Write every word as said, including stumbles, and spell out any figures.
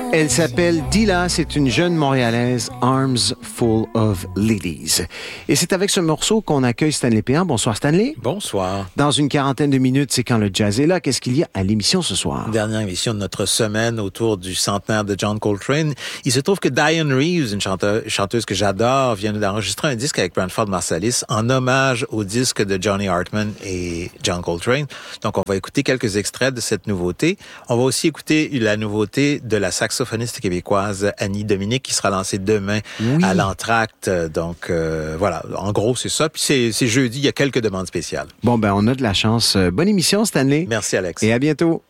Elle s'appelle Dila, c'est une jeune Montréalaise, Arms Full of Ladies. Et c'est avec ce morceau qu'on accueille Stanley Péan. Bonsoir Stanley. Bonsoir. Dans une quarantaine de minutes, c'est quand le jazz est là. Qu'est-ce qu'il y a à l'émission ce soir? Dernière émission de notre semaine autour du centenaire de John Coltrane. Il se trouve que Diane Reeves, une chanteuse, chanteuse que j'adore, vient d'enregistrer un disque avec Branford Marsalis en hommage au disque de Johnny Hartman et John Coltrane. Donc on va écouter quelques extraits de cette nouveauté. On va aussi écouter la nouveauté de la saxophoniste québécoise Annie Dominique qui sera lancée demain oui. à l'Entracte. Donc euh, voilà, en gros c'est ça. Puis c'est, c'est jeudi, il y a quelques demandes spéciales. Bon ben on a de la chance. Bonne émission Stanley. Merci Alex. Et à bientôt.